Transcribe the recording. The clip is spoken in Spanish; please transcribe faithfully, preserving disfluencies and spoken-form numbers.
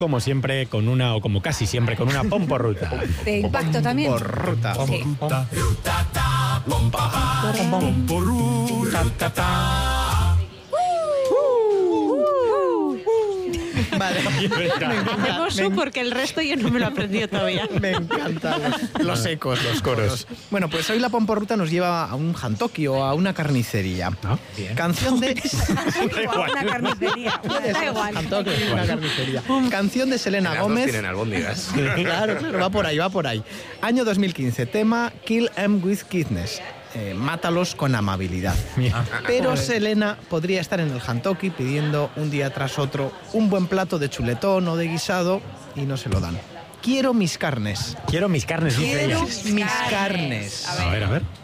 Como siempre, con una, o como casi siempre, con una pomporruta. De impacto también. Pomporruta. Sí. Vale. Hacemos su porque el resto yo no me lo he aprendido todavía. Me encantan los, los ecos, los coros. Bueno, pues hoy la pomporruta nos lleva a un jantoki o a una carnicería. ¿No? Bien. Canción de... O a una carnicería. Da igual. Jantoki, una carnicería. Canción de Selena Las Gómez. dos tienen albóndigas. Claro, claro, va por ahí, va por ahí. Año dos mil quince, tema Kill 'em with Kindness. Eh, mátalos con amabilidad. Pero Selena podría estar en el jantoki pidiendo un día tras otro un buen plato de chuletón o de guisado y no se lo dan. Quiero mis carnes. Quiero mis carnes, dice Quiero ella. mis carnes. A ver, a ver.